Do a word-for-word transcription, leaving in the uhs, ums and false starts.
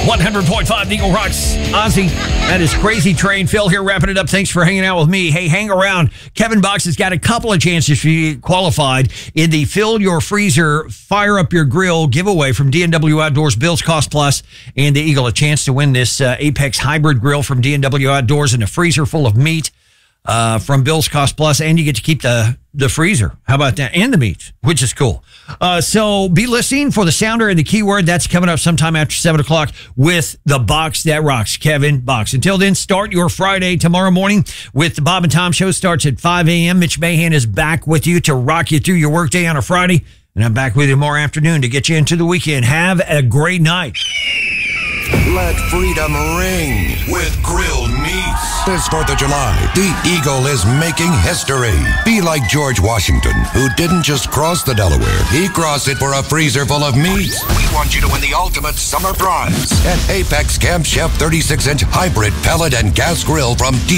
one hundred point five Eagle Rocks, Ozzy. That is Crazy Train. Phil here wrapping it up. Thanks for hanging out with me. Hey, hang around. Kevin Box has got a couple of chances for you to get qualified in the Fill Your Freezer, Fire Up Your Grill giveaway from D and W Outdoors, Bill's Cost Plus, and the Eagle. A chance to win this uh, Apex Hybrid Grill from D and W Outdoors and a freezer full of meat uh, from Bill's Cost Plus, and you get to keep the, the freezer. How about that? And the meat, which is cool. Uh, so be listening for the sounder and the keyword. That's coming up sometime after seven o'clock with the Box That Rocks, Kevin Box. Until then, start your Friday tomorrow morning with the Bob and Tom Show. Starts at five a.m. Mitch Mahan is back with you to rock you through your workday on a Friday. And I'm back with you tomorrow afternoon to get you into the weekend. Have a great night. Let freedom ring with grilled meats. This fourth of July, the Eagle is making history. Be like George Washington, who didn't just cross the Delaware. He crossed it for a freezer full of meat. We want you to win the ultimate summer prize. An Apex Camp Chef thirty-six inch hybrid pellet and gas grill from D